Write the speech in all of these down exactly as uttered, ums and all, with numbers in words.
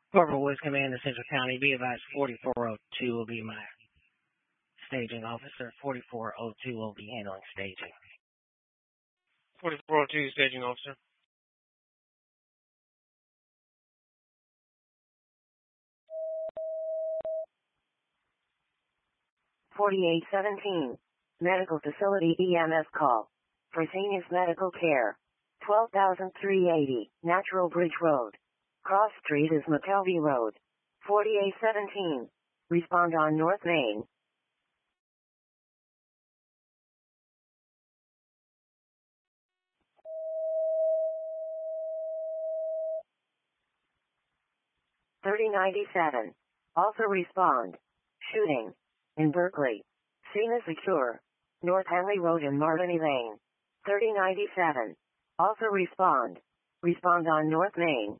Corporal Woods Command of Central County, be advised forty-four oh two will be my staging officer. forty-four oh two will be handling staging. forty-four oh two, staging officer. forty-eight seventeen, medical facility E M S call. Fresenius Medical Care. twelve thousand three hundred eighty, Natural Bridge Road. Cross Street is McKelvey Road. forty-eight seventeen. Respond on North Main. thirty ninety-seven. Also respond. Shooting. In Berkeley. Scene is secure. North Henley Road and Martini Lane. thirty ninety-seven. Also respond. Respond on North Main.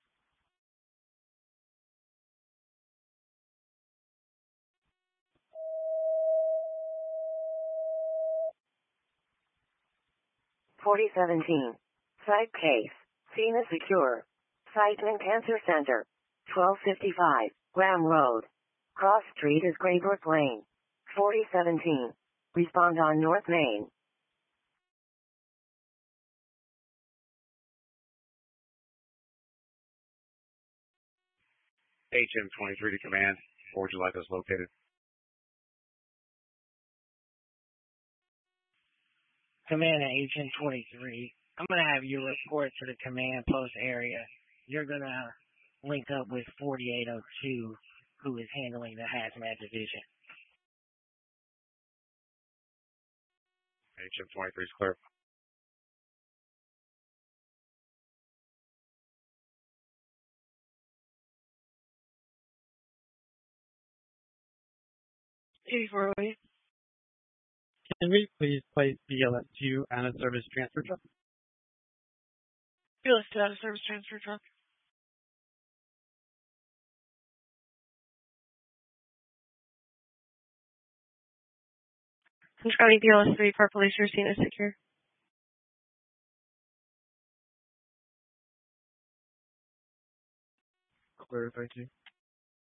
forty seventeen. Site case. Scene is secure. Siteman Cancer Center. twelve fifty-five, Graham Road. Cross Street is Graybrook Lane. forty seventeen. Respond on North Main. H M twenty-three to command. Where would you like us located? Command at H M twenty-three. I'm going to have you report to the command post area. You're going to link up with forty-eight oh two, who is handling the hazmat division. H M twenty-three is clear. eighty-four oh eight. Can we please place B L S two and a service transfer truck? B L S two out of service transfer truck. Central County B L S three, Park Police, your scene is secure. Clear, thank you.